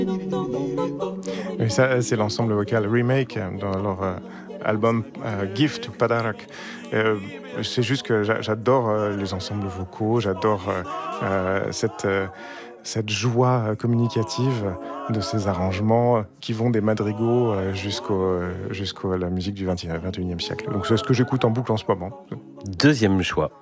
Et ça, c'est l'ensemble vocal Remake dans leur album Gift Padarak. Euh, c'est juste que j'adore les ensembles vocaux, j'adore cette joie communicative de ces arrangements qui vont des madrigaux jusqu'à la musique du 21e siècle. Donc c'est ce que j'écoute en boucle en ce moment. Deuxième choix.